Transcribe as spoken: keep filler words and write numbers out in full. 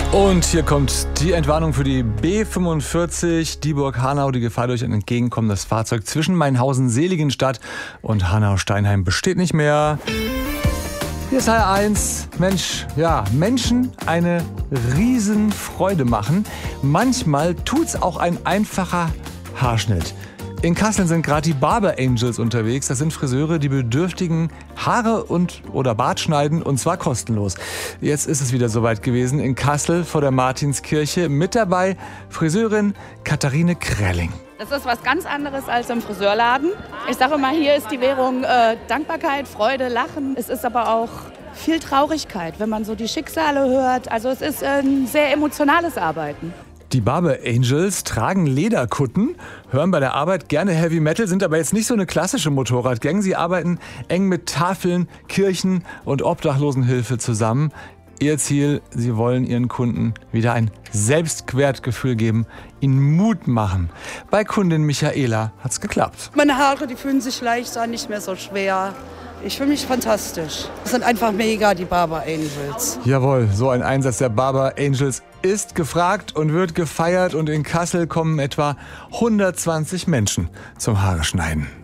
Und hier kommt die Entwarnung für die B fünfundvierzig Dieburg-Hanau. Die Gefahr durch ein entgegenkommendes Fahrzeug zwischen Mainhausen-Seligenstadt und Hanau-Steinheim besteht nicht mehr. Hier ist H R eins. Mensch, ja, Menschen eine Riesenfreude machen. Manchmal tut's auch ein einfacher Haarschnitt. In Kassel sind gerade die Barber Angels unterwegs. Das sind Friseure, die Bedürftigen Haare und oder Bart schneiden, und zwar kostenlos. Jetzt ist es wieder soweit gewesen in Kassel vor der Martinskirche. Mit dabei Friseurin Katharine Krelling. Das ist was ganz anderes als im Friseurladen. Ich sage mal, hier ist die Währung äh, Dankbarkeit, Freude, Lachen. Es ist aber auch viel Traurigkeit, wenn man so die Schicksale hört. Also es ist ein sehr emotionales Arbeiten. Die Barber Angels tragen Lederkutten, hören bei der Arbeit gerne Heavy Metal, sind aber jetzt nicht so eine klassische Motorradgang. Sie arbeiten eng mit Tafeln, Kirchen und Obdachlosenhilfe zusammen. Ihr Ziel, sie wollen ihren Kunden wieder ein Selbstwertgefühl geben, ihnen Mut machen. Bei Kundin Michaela hat's geklappt. Meine Haare, die fühlen sich leicht an, nicht mehr so schwer. Ich fühle mich fantastisch. Das sind einfach mega, die Barber Angels. Jawohl, so ein Einsatz der Barber Angels ist gefragt und wird gefeiert. Und in Kassel kommen etwa hundertzwanzig Menschen zum Haare schneiden.